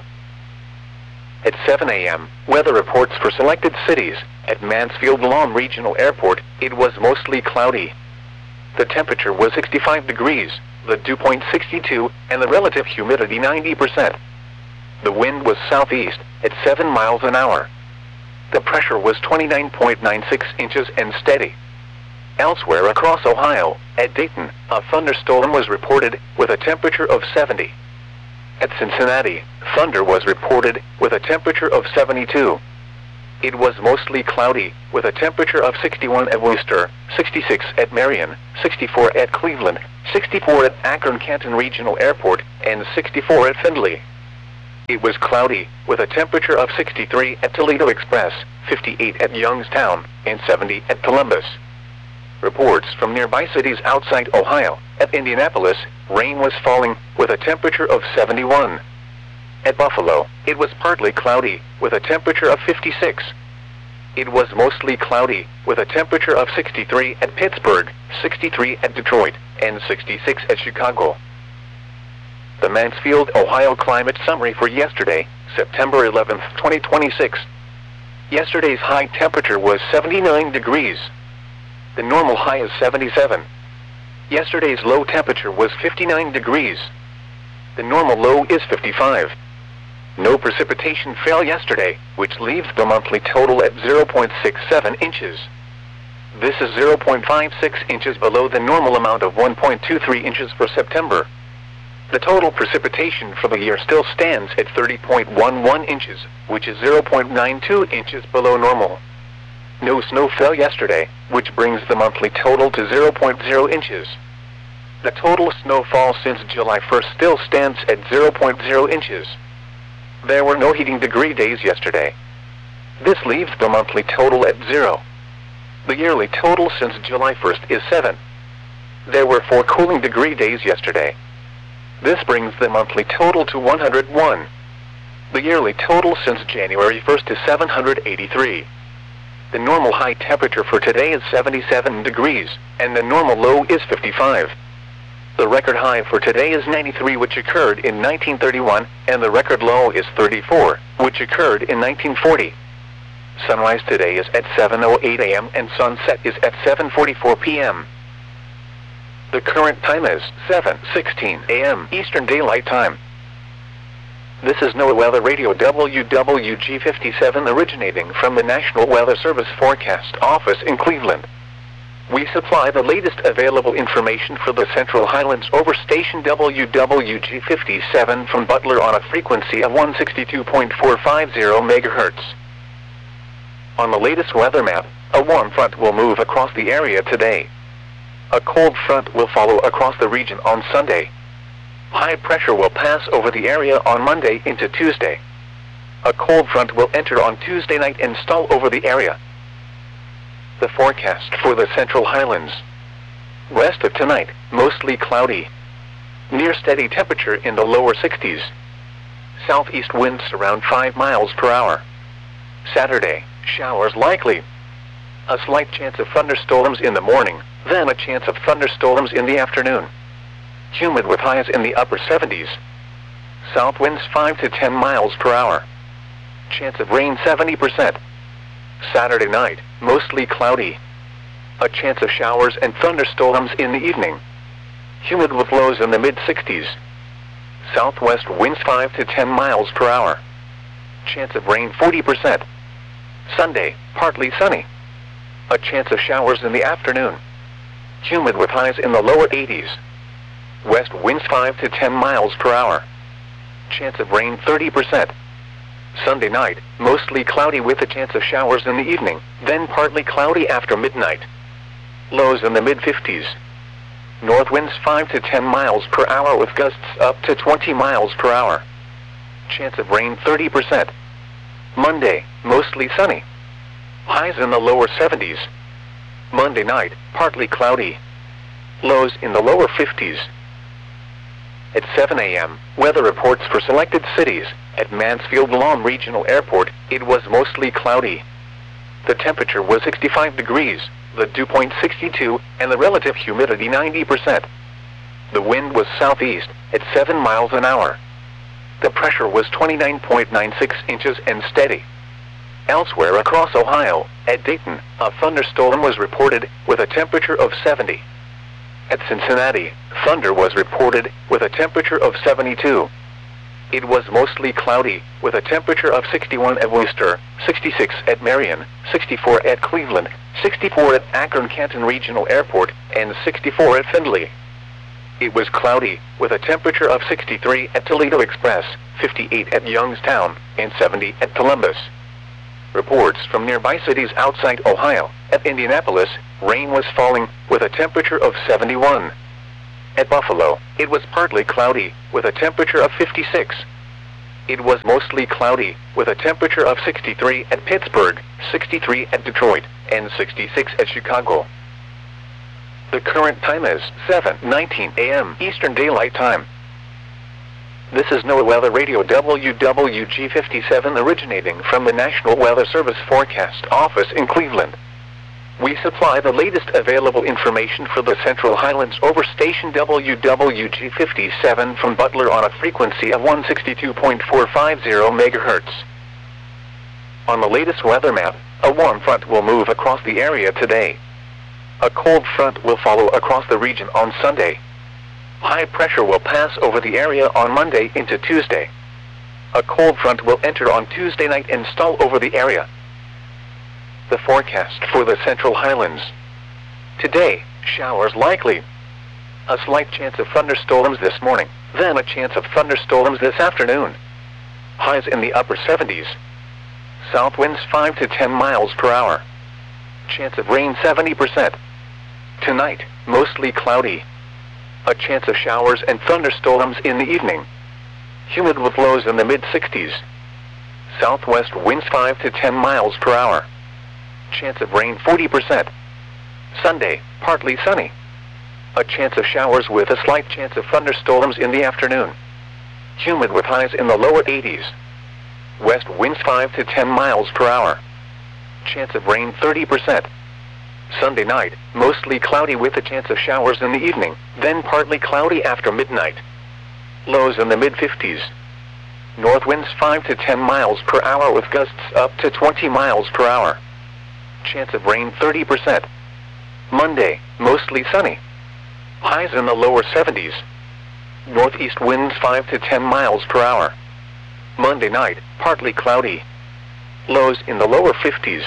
At 7 a.m., weather reports for selected cities. At Mansfield-Lawn Regional Airport, it was mostly cloudy. The temperature was 65 degrees, the dew point 62, and the relative humidity 90%. The wind was southeast, at 7 miles an hour. The pressure was 29.96 inches and steady. Elsewhere across Ohio, at Dayton, a thunderstorm was reported with a temperature of 70. At Cincinnati, thunder was reported with a temperature of 72. It was mostly cloudy, with a temperature of 61 at Worcester, 66 at Marion, 64 at Cleveland, 64 at Akron-Canton Regional Airport, and 64 at Findlay. It was cloudy, with a temperature of 63 at Toledo Express, 58 at Youngstown, and 70 at Columbus. Reports from nearby cities outside Ohio. At Indianapolis, rain was falling, with a temperature of 71. At Buffalo, it was partly cloudy, with a temperature of 56. It was mostly cloudy, with a temperature of 63 at Pittsburgh, 63 at Detroit, and 66 at Chicago. The Mansfield, Ohio Climate Summary for yesterday, September 11, 2026. Yesterday's high temperature was 79 degrees. The normal high is 77. Yesterday's low temperature was 59 degrees. The normal low is 55. No precipitation fell yesterday, which leaves the monthly total at 0.67 inches. This is 0.56 inches below the normal amount of 1.23 inches for September. The total precipitation for the year still stands at 30.11 inches, which is 0.92 inches below normal. No snow fell yesterday, which brings the monthly total to 0.0 inches. The total snowfall since July 1st still stands at 0.0 inches. There were no heating degree days yesterday. This leaves the monthly total at 0. The yearly total since July 1st is 7. There were 4 cooling degree days yesterday. This brings the monthly total to 101. The yearly total since January 1st is 783. The normal high temperature for today is 77 degrees, and the normal low is 55. The record high for today is 93, which occurred in 1931, and the record low is 34, which occurred in 1940. Sunrise today is at 7:08 a.m. and sunset is at 7:44 p.m. The current time is 7:16 a.m. Eastern Daylight Time. This is NOAA Weather Radio WWG57 originating from the National Weather Service Forecast Office in Cleveland. We supply the latest available information for the Central Highlands over station WWG57 from Butler on a frequency of 162.450 MHz. On the latest weather map, a warm front will move across the area today. A cold front will follow across the region on Sunday. High pressure will pass over the area on Monday into Tuesday. A cold front will enter on Tuesday night and stall over the area. The forecast for the Central Highlands. Rest of tonight, mostly cloudy. Near steady temperature in the lower 60s. Southeast winds around 5 miles per hour. Saturday, showers likely. A slight chance of thunderstorms in the morning, then a chance of thunderstorms in the afternoon. Humid with highs in the upper 70s. South winds 5 to 10 miles per hour. Chance of rain 70%. Saturday night, mostly cloudy. A chance of showers and thunderstorms in the evening. Humid with lows in the mid-60s. Southwest winds 5 to 10 miles per hour. Chance of rain 40%. Sunday, partly sunny. A chance of showers in the afternoon. Humid with highs in the lower 80s. West winds 5 to 10 miles per hour. Chance of rain 30%. Sunday night, mostly cloudy with a chance of showers in the evening, then partly cloudy after midnight. Lows in the mid-50s. North winds 5 to 10 miles per hour with gusts up to 20 miles per hour. Chance of rain 30%. Monday, mostly sunny. Highs in the lower 70s. Monday night, partly cloudy. Lows in the lower 50s. At 7 a.m., weather reports for selected cities. At Mansfield-Lawn Regional Airport, it was mostly cloudy. The temperature was 65 degrees, the dew point 62, and the relative humidity 90%. The wind was southeast, at 7 miles an hour. The pressure was 29.96 inches and steady. Elsewhere across Ohio, at Dayton, a thunderstorm was reported with a temperature of 70. At Cincinnati, thunder was reported with a temperature of 72. it was mostly cloudy, with a temperature of 61 at Worcester, 66 at Marion, 64 at Cleveland, 64 at Akron-Canton Regional Airport, and 64 at Findlay. It was cloudy, with a temperature of 63 at Toledo Express, 58 at Youngstown, and 70 at Columbus. Reports from nearby cities outside Ohio. At Indianapolis, rain was falling, with a temperature of 71. At Buffalo, it was partly cloudy, with a temperature of 56. It was mostly cloudy, with a temperature of 63 at Pittsburgh, 63 at Detroit, and 66 at Chicago. The current time is 7:19 a.m. Eastern Daylight Time. This is NOAA Weather Radio WWG57 originating from the National Weather Service Forecast Office in Cleveland. We supply the latest available information for the Central Highlands over station WWG57 from Butler on a frequency of 162.450 MHz. On the latest weather map, a warm front will move across the area today. A cold front will follow across the region on Sunday. High pressure will pass over the area on Monday into Tuesday. A cold front will enter on Tuesday night and stall over the area. The forecast for the Central Highlands. Today, showers likely. A slight chance of thunderstorms this morning, then a chance of thunderstorms this afternoon. Highs in the upper 70s. South winds 5 to 10 miles per hour. Chance of rain 70%. Tonight, mostly cloudy. A chance of showers and thunderstorms in the evening. Humid with lows in the mid-60s. Southwest winds 5 to 10 miles per hour. Chance of rain 40%. Sunday, partly sunny. A chance of showers with a slight chance of thunderstorms in the afternoon. Humid with highs in the lower 80s. West winds 5 to 10 miles per hour. Chance of rain 30%. Sunday night, mostly cloudy with a chance of showers in the evening, then partly cloudy after midnight. Lows in the mid-50s. North winds 5 to 10 miles per hour with gusts up to 20 miles per hour. Chance of rain 30%. Monday, mostly sunny. Highs in the lower 70s. Northeast winds 5 to 10 miles per hour. Monday night, partly cloudy. Lows in the lower 50s.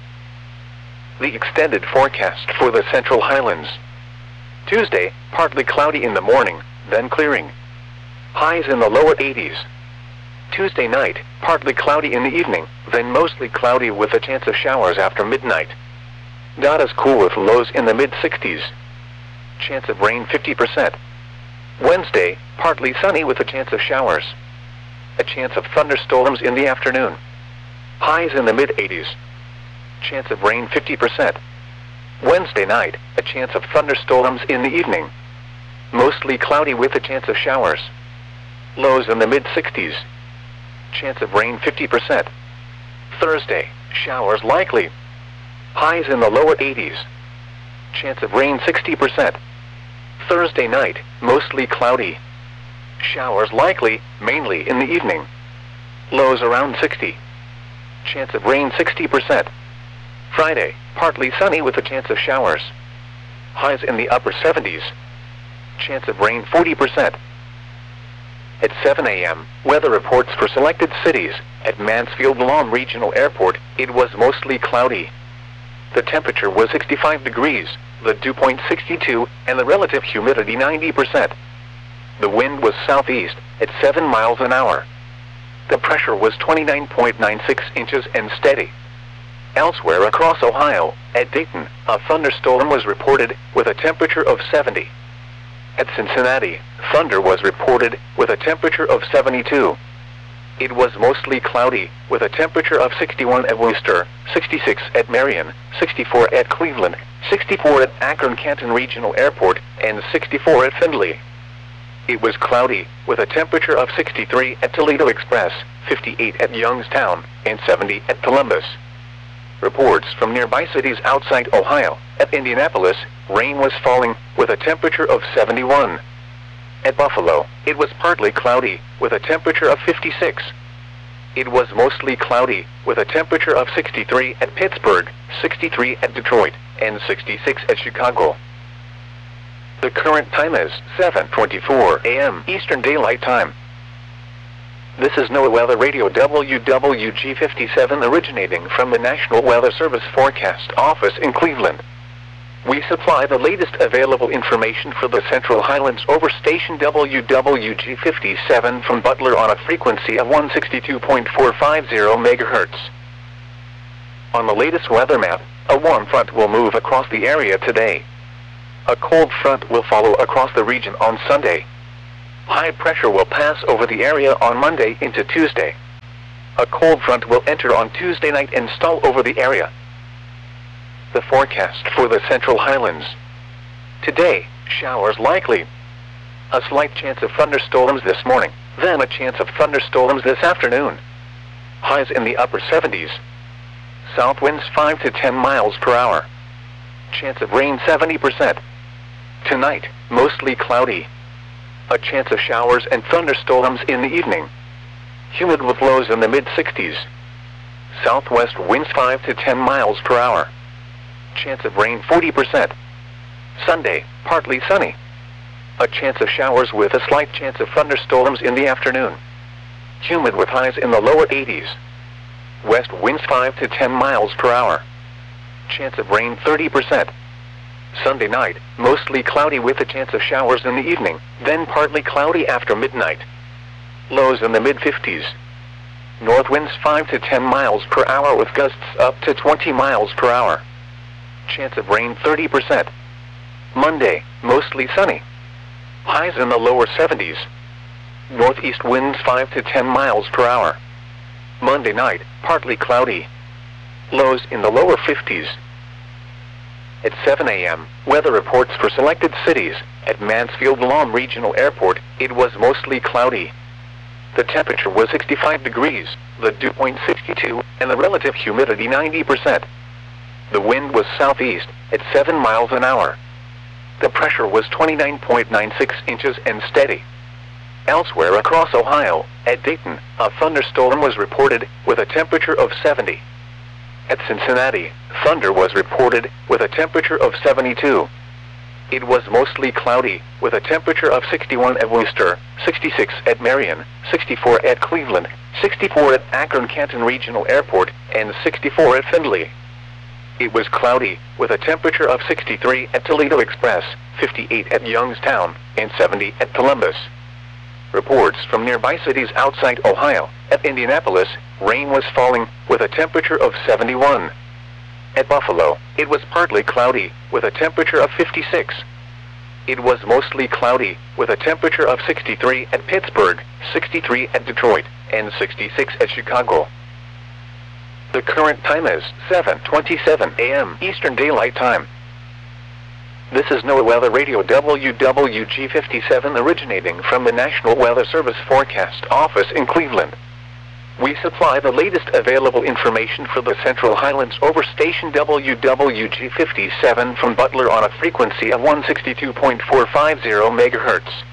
The extended forecast for the Central Highlands. Tuesday, partly cloudy in the morning, then clearing. Highs in the lower 80s. Tuesday night, partly cloudy in the evening, then mostly cloudy with a chance of showers after midnight. Not as cool with lows in the mid-60s. Chance of rain 50%. Wednesday, partly sunny with a chance of showers. A chance of thunderstorms in the afternoon. Highs in the mid-80s. Chance of rain 50%. Wednesday night, a chance of thunderstorms in the evening. Mostly cloudy with a chance of showers. Lows in the mid-60s. Chance of rain 50%. Thursday, showers likely. Highs in the lower 80s. Chance of rain 60%. Thursday night, mostly cloudy. Showers likely, mainly in the evening. Lows around 60. Chance of rain 60%. Friday, partly sunny with a chance of showers. Highs in the upper 70s. Chance of rain 40%. At 7 a.m., weather reports for selected cities. At Mansfield Lawn Regional Airport, it was mostly cloudy. The temperature was 65 degrees, the dew point 62, and the relative humidity 90%. The wind was southeast, at 7 miles an hour. The pressure was 29.96 inches and steady. Elsewhere across Ohio, at Dayton, a thunderstorm was reported, with a temperature of 70. At Cincinnati, thunder was reported, with a temperature of 72. It was mostly cloudy, with a temperature of 61 at Worcester, 66 at Marion, 64 at Cleveland, 64 at Akron-Canton Regional Airport, and 64 at Findlay. It was cloudy, with a temperature of 63 at Toledo Express, 58 at Youngstown, and 70 at Columbus. Reports from nearby cities outside Ohio. At Indianapolis, rain was falling, with a temperature of 71. At Buffalo, it was partly cloudy, with a temperature of 56. It was mostly cloudy, with a temperature of 63 at Pittsburgh, 63 at Detroit, and 66 at Chicago. The current time is 7:24 a.m. Eastern Daylight Time. This is NOAA Weather Radio WWG57 originating from the National Weather Service Forecast Office in Cleveland. We supply the latest available information for the Central Highlands over station WWG57 from Butler on a frequency of 162.450 MHz. On the latest weather map, a warm front will move across the area today. A cold front will follow across the region on Sunday. High pressure will pass over the area on Monday into Tuesday. A cold front will enter on Tuesday night and stall over the area. The forecast for the Central Highlands. Today, showers likely. A slight chance of thunderstorms this morning, then a chance of thunderstorms this afternoon. Highs in the upper 70s. South winds 5 to 10 miles per hour. Chance of rain 70%. Tonight, mostly cloudy. A chance of showers and thunderstorms in the evening. Humid with lows in the mid-60s. Southwest winds 5 to 10 miles per hour. Chance of rain 40%. Sunday, partly sunny. A chance of showers with a slight chance of thunderstorms in the afternoon. Humid with highs in the lower 80s. West winds 5 to 10 miles per hour. Chance of rain 30%. Sunday night, mostly cloudy with a chance of showers in the evening, then partly cloudy after midnight. Lows in the mid-50s. North winds 5 to 10 miles per hour with gusts up to 20 miles per hour. Chance of rain 30%. Monday, mostly sunny. Highs in the lower 70s. Northeast winds 5 to 10 miles per hour. Monday night, partly cloudy. Lows in the lower 50s. At 7 a.m., weather reports for selected cities. At Mansfield Lahm Regional Airport, it was mostly cloudy. The temperature was 65 degrees, the dew point 62, and the relative humidity 90%. The wind was southeast, at 7 miles an hour. The pressure was 29.96 inches and steady. Elsewhere across Ohio, at Dayton, a thunderstorm was reported, with a temperature of 70. At Cincinnati, thunder was reported, with a temperature of 72. It was mostly cloudy, with a temperature of 61 at Worcester, 66 at Marion, 64 at Cleveland, 64 at Akron-Canton Regional Airport, and 64 at Findlay. It was cloudy, with a temperature of 63 at Toledo Express, 58 at Youngstown, and 70 at Columbus. Reports from nearby cities outside Ohio. At Indianapolis, rain was falling, with a temperature of 71. At Buffalo, it was partly cloudy, with a temperature of 56. It was mostly cloudy, with a temperature of 63 at Pittsburgh, 63 at Detroit, and 66 at Chicago. The current time is 7:27 a.m. Eastern Daylight Time. This is NOAA Weather Radio WWG57 originating from the National Weather Service Forecast Office in Cleveland. We supply the latest available information for the Central Highlands over station WWG57 from Butler on a frequency of 162.450 MHz.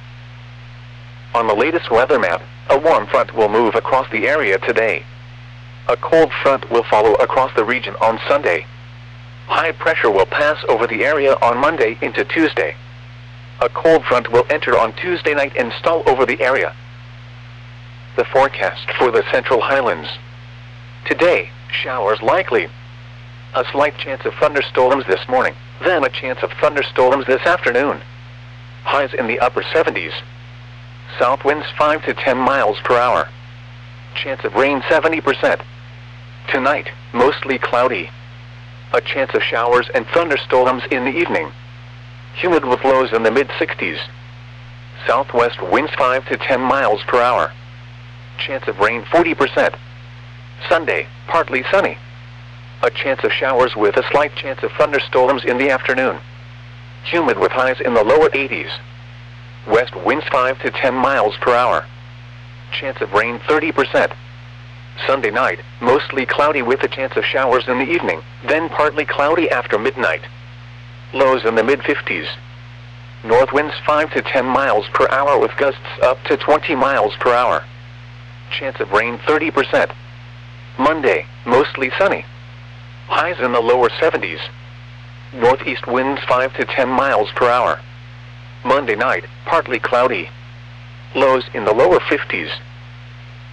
On the latest weather map, a warm front will move across the area today. A cold front will follow across the region on Sunday. High pressure will pass over the area on Monday into Tuesday. A cold front will enter on Tuesday night and stall over the area. The forecast for the Central Highlands. Today, showers likely. A slight chance of thunderstorms this morning, then a chance of thunderstorms this afternoon. Highs in the upper 70s. South winds 5 to 10 miles per hour. Chance of rain 70%. Tonight, mostly cloudy. A chance of showers and thunderstorms in the evening. Humid with lows in the mid-60s. Southwest winds 5 to 10 miles per hour. Chance of rain 40%. Sunday, partly sunny. A chance of showers with a slight chance of thunderstorms in the afternoon. Humid with highs in the lower 80s. West winds 5 to 10 miles per hour. Chance of rain 30%. Sunday night, mostly cloudy with a chance of showers in the evening, then partly cloudy after midnight. Lows in the mid-50s. North winds 5 to 10 miles per hour with gusts up to 20 miles per hour. Chance of rain 30%. Monday, mostly sunny. Highs in the lower 70s. Northeast winds 5 to 10 miles per hour. Monday night, partly cloudy. Lows in the lower 50s.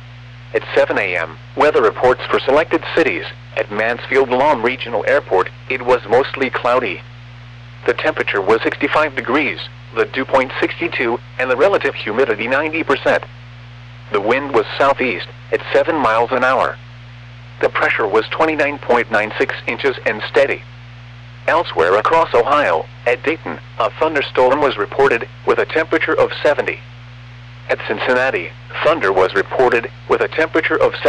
At 7 a.m., weather reports for selected cities. At Mansfield-Lam Regional Airport, it was mostly cloudy. The temperature was 65 degrees, the dew point 62, and the relative humidity 90%. The wind was southeast, at 7 miles an hour. The pressure was 29.96 inches and steady. Elsewhere across Ohio, at Dayton, a thunderstorm was reported, with a temperature of 70. At Cincinnati, thunder was reported, with a temperature of 70.